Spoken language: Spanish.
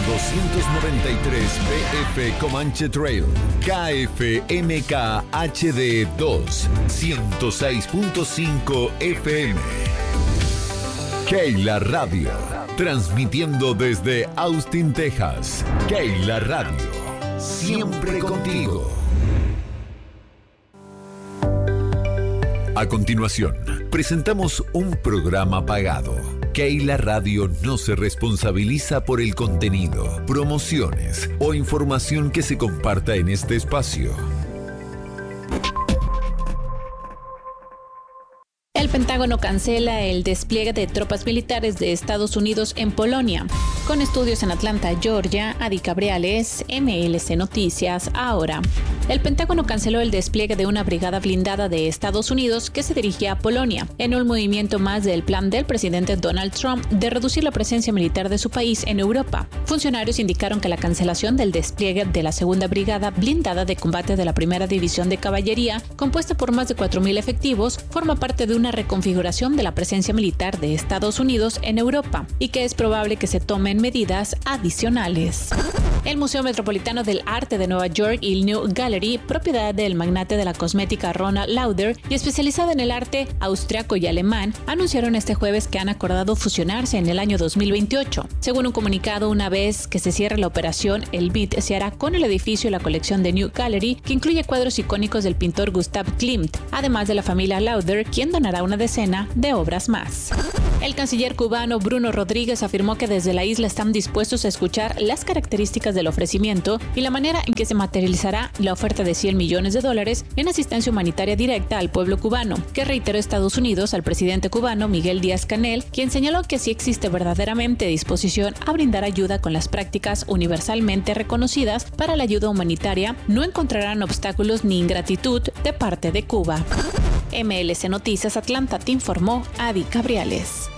293 BF Comanche Trail, KFMK HD2, 106.5 FM. Keila Radio, transmitiendo desde Austin, Texas. Keila Radio, siempre contigo. A continuación, presentamos un programa pagado. Keila Radio no se responsabiliza por el contenido, promociones o información que se comparta en este espacio. El Pentágono cancela el despliegue de tropas militares de Estados Unidos en Polonia. Con estudios en Atlanta, Georgia, Adi Cabriales, MLC Noticias, ahora. El Pentágono canceló el despliegue de una brigada blindada de Estados Unidos que se dirigía a Polonia, en un movimiento más del plan del presidente Donald Trump de reducir la presencia militar de su país en Europa. Funcionarios indicaron que la cancelación del despliegue de la segunda brigada blindada de combate de la primera división de caballería, compuesta por más de 4,000 efectivos, forma parte de una reconfiguración de la presencia militar de Estados Unidos en Europa y que es probable que se tomen medidas adicionales. El Museo Metropolitano del Arte de Nueva York y el New Gallery, propiedad del magnate de la cosmética Ronald Lauder y especializada en el arte austriaco y alemán, anunciaron este jueves que han acordado fusionarse en el año 2028. Según un comunicado, una vez que se cierre la operación, el BIT se hará con el edificio y la colección de New Gallery, que incluye cuadros icónicos del pintor Gustav Klimt, además de la familia Lauder, quien donará una decena de obras más. El canciller cubano Bruno Rodríguez afirmó que desde la isla están dispuestos a escuchar las características del ofrecimiento y la manera en que se materializará la oferta de $100 millones en asistencia humanitaria directa al pueblo cubano, que reiteró Estados Unidos al presidente cubano Miguel Díaz-Canel, quien señaló que si existe verdaderamente disposición a brindar ayuda con las prácticas universalmente reconocidas para la ayuda humanitaria, no encontrarán obstáculos ni ingratitud de parte de Cuba. MLC Noticias Atlanta, te informó Adi Cabriales.